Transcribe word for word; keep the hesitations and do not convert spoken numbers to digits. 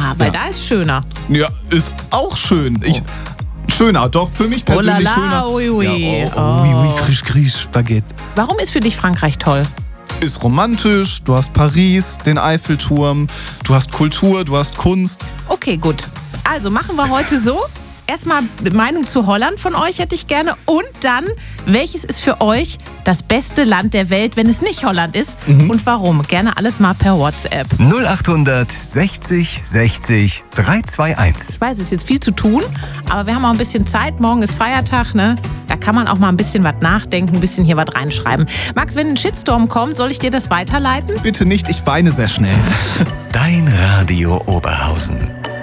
Ah, weil Ja. da ist schöner. Ja, ist auch schön. Ich, Schöner, doch, für mich persönlich Oh la la, schöner. ui, ui. Ja, oh, oh, oui, oui, krisch, krisch, Baguette. Warum ist für dich Frankreich toll? Ist romantisch, du hast Paris, den Eiffelturm, du hast Kultur, du hast Kunst. Okay, gut. Also machen wir heute so. Erstmal Meinung zu Holland von euch hätte ich gerne. Und dann, welches ist für euch das beste Land der Welt, wenn es nicht Holland ist? Mhm. Und warum? Gerne alles mal per WhatsApp. null achthundert sechzig sechzig dreihunderteinundzwanzig. Ich weiß, es ist jetzt viel zu tun, aber wir haben auch ein bisschen Zeit. Morgen ist Feiertag, ne? Da kann man auch mal ein bisschen was nachdenken, ein bisschen hier was reinschreiben. Max, wenn ein Shitstorm kommt, soll ich dir das weiterleiten? Bitte nicht, ich weine sehr schnell. Dein Radio Oberhausen.